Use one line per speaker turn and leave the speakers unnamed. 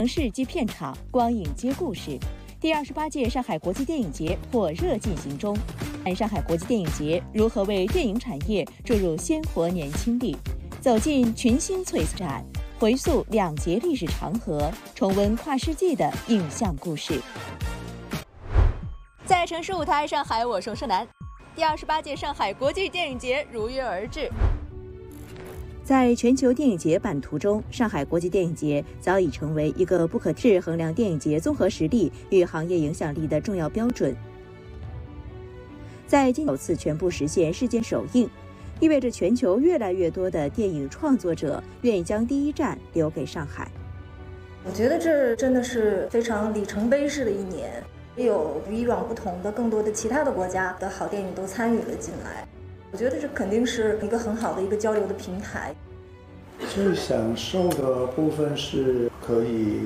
城市及片场，光影接故事。第28届上海国际电影节火热进行中。上海国际电影节如何为电影产业注入鲜活年轻力？走进群星璀璨，回溯2节历史长河，重温跨世纪的影像故事。在城市舞台，上海，我宋胜男。第28届上海国际电影节如约而至。在全球电影节版图中，上海国际电影节早已成为一个不可替衡量电影节综合实力与行业影响力的重要标准。在今首次全部实现世界首映，意味着全球越来越多的电影创作者愿意将第一站留给上海。
我觉得这真的是非常里程碑式的一年，有与以往不同的更多的其他的国家的好电影都参与了进来。我觉得这肯定是一个很好的一个交流的平台。
最享受的部分是可以